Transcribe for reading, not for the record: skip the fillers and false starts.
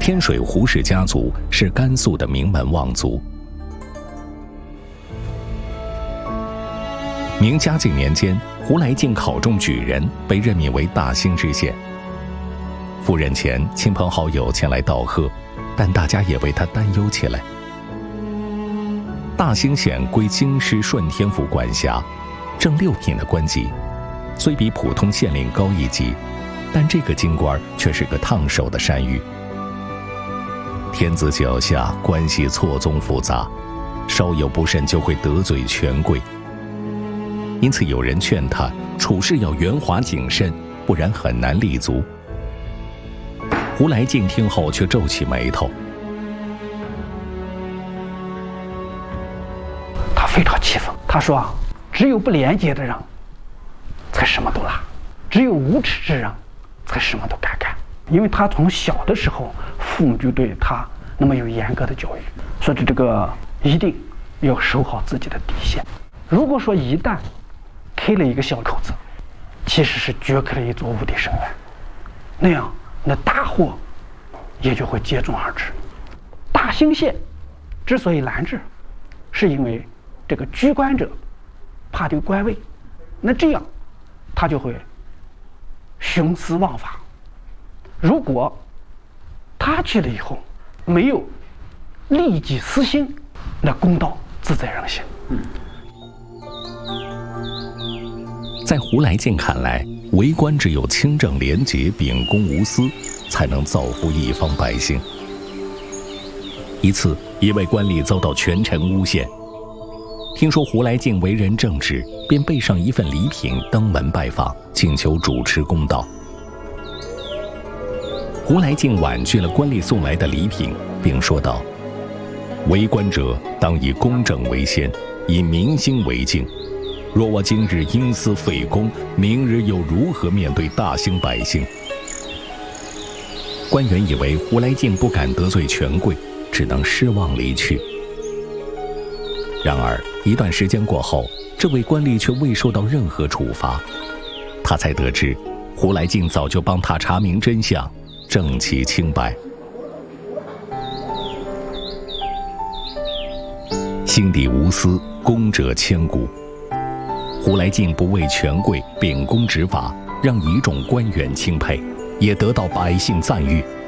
天水胡氏家族是甘肃的名门望族。明嘉靖年间，胡来敬考中举人，被任命为大兴知县。赴任前，亲朋好友前来道贺，但大家也为他担忧起来。大兴县归京师顺天府管辖，正六品的官级，虽比普通县令高一级，但这个京官却是个烫手的山芋。天子脚下，关系错综复杂，稍有不慎就会得罪权贵。因此有人劝他处事要圆滑谨慎，不然很难立足。胡来敬听后却皱起眉头， 他非常气愤，他说只有不廉洁的人才什么都拉，只有无耻之人才什么都敢干。因为他从小的时候父母就对他那么有严格的教育，所以这个一定要守好自己的底线。如果说一旦开了一个小口子，其实是掘开了一座无底深渊，那样那大祸也就会接踵而至。大兴县之所以难治，是因为这个居官者怕丢官位，那这样他就会徇私枉法。如果他去了以后没有利己私心，那公道自在人心。 在胡来敬看来，为官只有清正廉洁、秉公无私，才能造福一方百姓。一次，一位官吏遭到权臣诬陷，听说胡来敬为人正直，便备上一份礼品登门拜访，请求主持公道。胡来敬婉拒了官吏送来的礼品，并说道：“为官者当以公正为先，以民心为敬。若我今日因私废公，明日又如何面对大兴百姓？”官员以为胡来敬不敢得罪权贵，只能失望离去。然而一段时间过后，这位官吏却未受到任何处罚，他才得知胡来敬早就帮他查明真相，证其清白。心底无私，公者千古。胡来敬不畏权贵，秉公执法，让一众官员钦佩，也得到百姓赞誉。